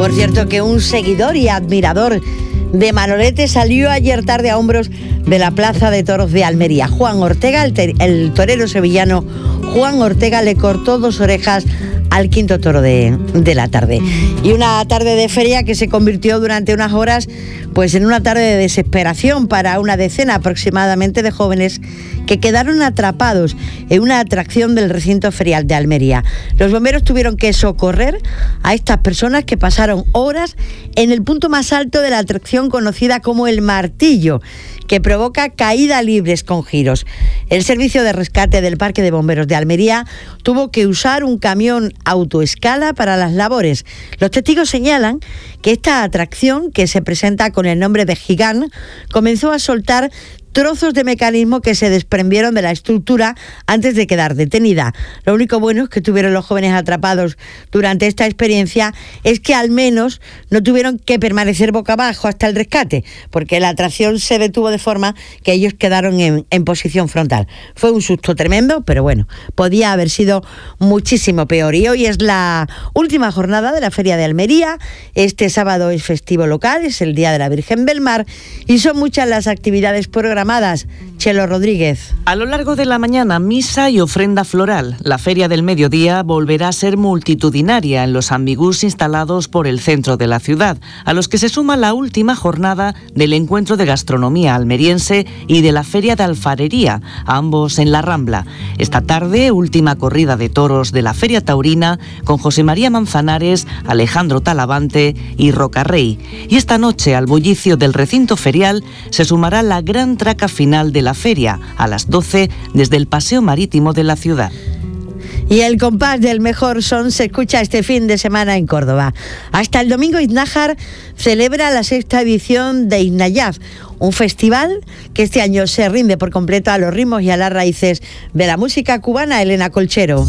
Por cierto, que un seguidor y admirador de Manolete salió ayer tarde a hombros de la Plaza de Toros de Almería. Juan Ortega, el torero sevillano Juan Ortega, le cortó 2 orejas al quinto toro de la tarde. Y una tarde de feria que se convirtió durante unas horas pues en una tarde de desesperación para una decena aproximadamente de jóvenes que quedaron atrapados en una atracción del recinto ferial de Almería. Los bomberos tuvieron que socorrer a estas personas que pasaron horas en el punto más alto de la atracción conocida como el Martillo, que provoca caídas libres con giros. El servicio de rescate del Parque de Bomberos de Almería tuvo que usar un camión autoescala para las labores. Los testigos señalan que esta atracción, que se presenta con el nombre de Gigant, comenzó a soltar trozos de mecanismo que se desprendieron de la estructura antes de quedar detenida. Lo único bueno que tuvieron los jóvenes atrapados durante esta experiencia es que al menos no tuvieron que permanecer boca abajo hasta el rescate, porque la atracción se detuvo de forma que ellos quedaron en posición frontal. Fue un susto tremendo, pero bueno, podía haber sido muchísimo peor. Y hoy es la última jornada de la Feria de Almería. Este sábado es festivo local, es el Día de la Virgen del Mar, y son muchas las actividades programadas. Chelo Rodríguez. A lo largo de la mañana, misa y ofrenda floral. La Feria del Mediodía volverá a ser multitudinaria en los ambigús instalados por el centro de la ciudad, a los que se suma la última jornada del Encuentro de Gastronomía Almeriense y de la Feria de Alfarería, ambos en la Rambla. Esta tarde, última corrida de toros de la Feria Taurina con José María Manzanares, Alejandro Talavante y Rocarrey. Y esta noche, al bullicio del recinto ferial, se sumará la gran traca final de la feria a las 12 desde el Paseo Marítimo de la ciudad. Y el compás del mejor son se escucha este fin de semana en Córdoba. Hasta el domingo Iznájar celebra la 6ª edición de Iznayaf, un festival que este año se rinde por completo a los ritmos y a las raíces de la música cubana. Elena Colchero.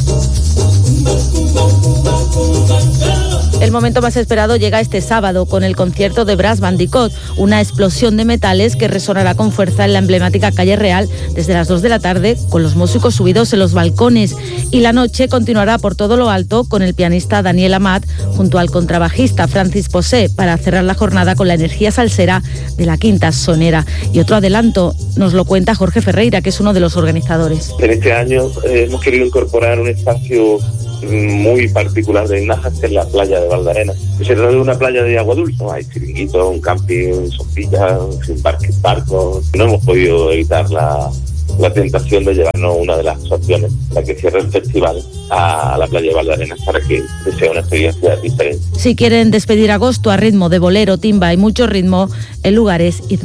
El momento más esperado llega este sábado con el concierto de Brass Bandicoot, una explosión de metales que resonará con fuerza en la emblemática calle Real desde las 2 de la tarde, con los músicos subidos en los balcones. Y la noche continuará por todo lo alto con el pianista Daniel Amat junto al contrabajista Francis Posé para cerrar la jornada con la energía salsera de la Quinta Sonera. Y otro adelanto nos lo cuenta Jorge Ferreira, que es uno de los organizadores. En este año hemos querido incorporar un espacio muy particular de Iznájar, que es la playa de Valdarena. Se trata de una playa de agua dulce, hay chiringuitos, un camping, sopillas, barcos. No hemos podido evitar la tentación de llevarnos una de las opciones, la que cierra el festival, a la playa de Valdarena para que sea una experiencia diferente. Si quieren despedir agosto a ritmo de bolero, timba y mucho ritmo, el lugar es Iznájar.